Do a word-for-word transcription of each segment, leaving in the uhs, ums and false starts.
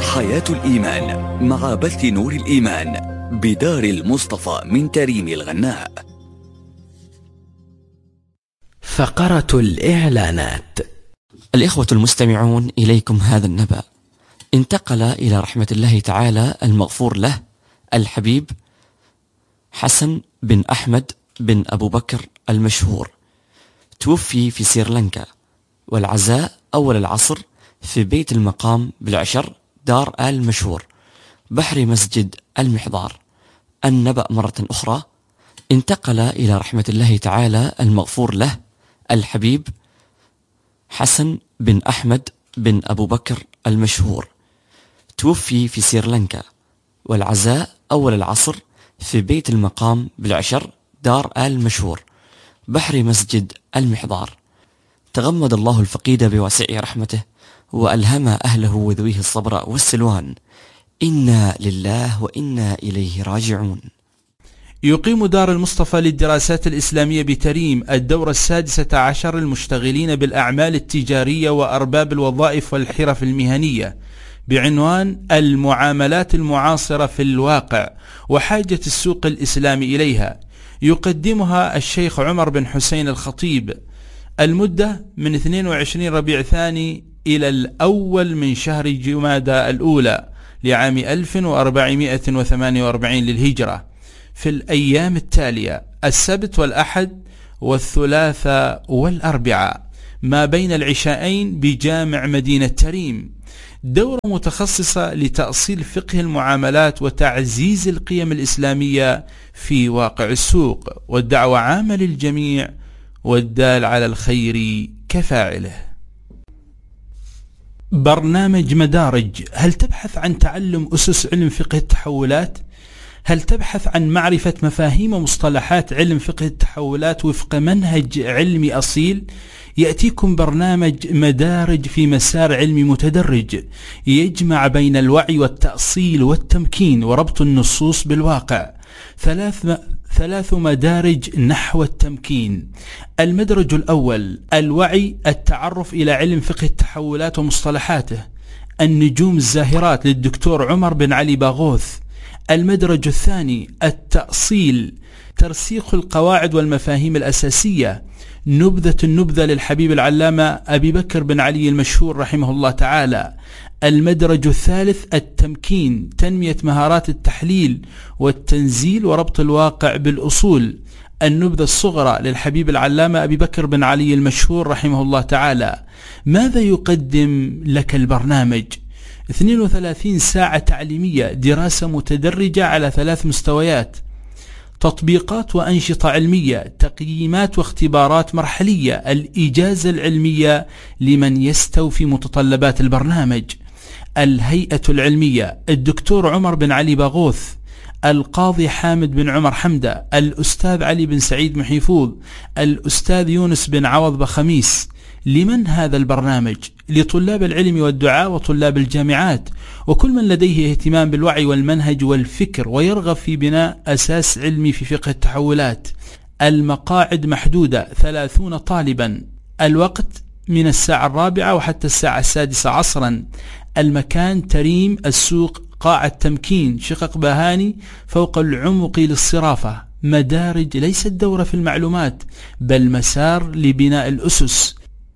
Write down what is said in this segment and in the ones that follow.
حياة الإيمان مع بث نور الإيمان بدار المصطفى من تريم الغناء. فقرة الإعلانات. الإخوة المستمعون، إليكم هذا النبأ. انتقل إلى رحمة الله تعالى المغفور له الحبيب حسن بن أحمد بن أبو بكر المشهور. توفي في سريلانكا، والعزاء أول العصر في بيت المقام بالعشر دار آل مشهور بحر مسجد المحضار. النبأ مرة أخرى: انتقل إلى رحمة الله تعالى المغفور له الحبيب حسن بن أحمد بن أبو بكر المشهور. توفي في سريلانكا، والعزاء أول العصر في بيت المقام بالعشر دار آل مشهور بحر مسجد المحضار. تغمد الله الفقيد بواسع رحمته، وألهم أهله وذويه الصبر والسلوان. إنا لله وإنا إليه راجعون. يقيم دار المصطفى للدراسات الإسلامية بتريم الدورة السادسة عشر للمشتغلين بالأعمال التجارية وأرباب الوظائف والحرف المهنية بعنوان المعاملات المعاصرة في الواقع وحاجة السوق الإسلامي إليها. يقدمها الشيخ عمر بن حسين الخطيب. المدة من اثنين وعشرين ربيع ثاني إلى الأول من شهر جمادى الأولى لعام ألف وأربعمائة وثمانية وأربعين للهجرة، في الأيام التالية: السبت والأحد والثلاثاء والأربعاء، ما بين العشاءين بجامع مدينة تريم. دورة متخصصة لتأصيل فقه المعاملات وتعزيز القيم الإسلامية في واقع السوق، والدعوة عامة للجميع، والدال على الخير كفاعله. برنامج مدارج. هل تبحث عن تعلم أسس علم فقه التحولات؟ هل تبحث عن معرفة مفاهيم ومصطلحات علم فقه التحولات وفق منهج علمي أصيل؟ يأتيكم برنامج مدارج في مسار علمي متدرج يجمع بين الوعي والتأصيل والتمكين وربط النصوص بالواقع. ثلاث م... ثلاث مدارج نحو التمكين. المدرج الأول: الوعي، التعرف إلى علم فقه التحولات ومصطلحاته. النجوم الزاهرات للدكتور عمر بن علي باغوث. المدرج الثاني: التأصيل، ترسيخ القواعد والمفاهيم الأساسية. نبذة النبذة للحبيب العلامة أبي بكر بن علي المشهور رحمه الله تعالى. المدرج الثالث: التمكين، تنمية مهارات التحليل والتنزيل وربط الواقع بالأصول. النبذة الصغرى للحبيب العلامة أبي بكر بن علي المشهور رحمه الله تعالى. ماذا يقدم لك البرنامج؟ اثنين وثلاثين ساعة تعليمية، دراسة متدرجة على ثلاث مستويات: تطبيقات وأنشطة علمية، تقييمات واختبارات مرحلية، الإجازة العلمية لمن يستوفي متطلبات البرنامج. الهيئة العلمية: الدكتور عمر بن علي باغوث، القاضي حامد بن عمر حمدة، الأستاذ علي بن سعيد محيفوظ، الأستاذ يونس بن عوض بخميس. لمن هذا البرنامج؟ لطلاب العلم والدعاء وطلاب الجامعات، وكل من لديه اهتمام بالوعي والمنهج والفكر ويرغب في بناء أساس علمي في فقه التحولات. المقاعد محدودة، ثلاثون طالبا. الوقت من الساعة الرابعة وحتى الساعة السادسة عصرا. المكان تريم السوق، قاعة تمكين، شقق بهاني فوق العمق للصرافة. مدارج ليست دورة في المعلومات، بل مسار لبناء الأسس.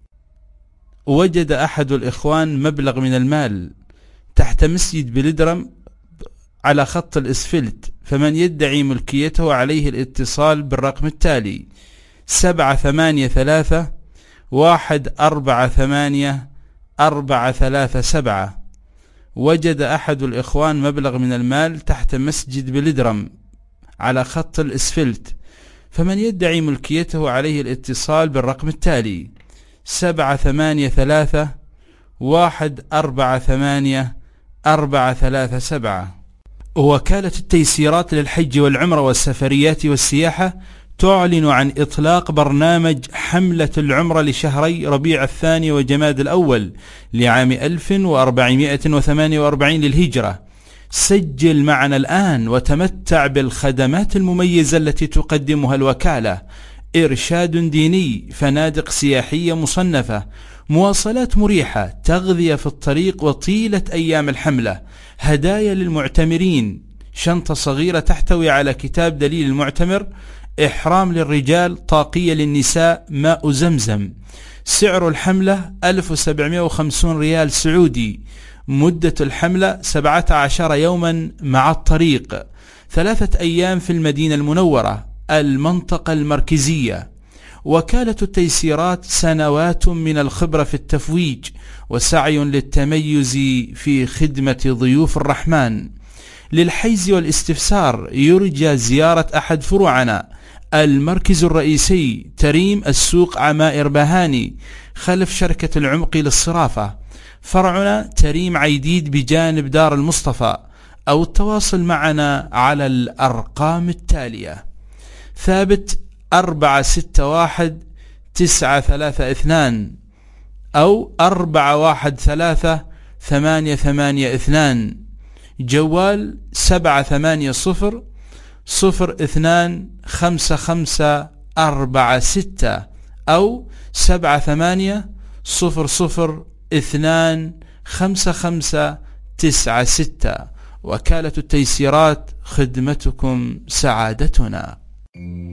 وجد أحد الإخوان مبلغ من المال تحت مسجد بلدرم على خط الإسفلت، فمن يدعي ملكيته عليه الاتصال بالرقم التالي: سبعة ثمانية ثلاثة واحد أربعة ثمانية أربعة ثلاثة سبعة. وجد أحد الإخوان مبلغ من المال تحت مسجد بلدرم على خط الإسفلت، فمن يدعي ملكيته عليه الاتصال بالرقم التالي: سبعة ثمانية ثلاثة واحد أربعة ثمانية أربعة ثلاثة سبعة. وكالة التيسيرات للحج والعمرة والسفريات والسياحة تعلن عن إطلاق برنامج حملة العمرة لشهري ربيع الثاني وجماد الأول لعام ألف وأربعمائة وثمانية وأربعين للهجرة. سجل معنا الآن وتمتع بالخدمات المميزة التي تقدمها الوكالة: إرشاد ديني، فنادق سياحية مصنفة، مواصلات مريحة، تغذية في الطريق وطيلة أيام الحملة، هدايا للمعتمرين، شنطة صغيرة تحتوي على كتاب دليل المعتمر، إحرام للرجال، طاقية للنساء، ماء زمزم. سعر الحملة ألف وسبعمائة وخمسين ريال سعودي. مدة الحملة سبعة عشر يوما مع الطريق، ثلاثة أيام في المدينة المنورة المنطقة المركزية. وكالة التيسيرات سنوات من الخبرة في التفويج وسعي للتميز في خدمة ضيوف الرحمن. للحيز والاستفسار يرجى زيارة أحد فروعنا: المركز الرئيسي تريم السوق عمائر بهاني خلف شركة العمق للصرافة، فرعنا تريم عيديد بجانب دار المصطفى، أو التواصل معنا على الأرقام التالية: ثابت أربعة ستة واحد تسعة ثلاثة اثنان أو أربعة واحد ثلاثة ثمانية ثمانية اثنان، جوال سبعة ثمانية صفر صفر اثنان خمسة خمسة أربعة ستة أو سبعة ثمانية صفر صفر اثنان خمسة خمسة تسعة ستة. وكالة التيسيرات، خدمتكم سعادتنا.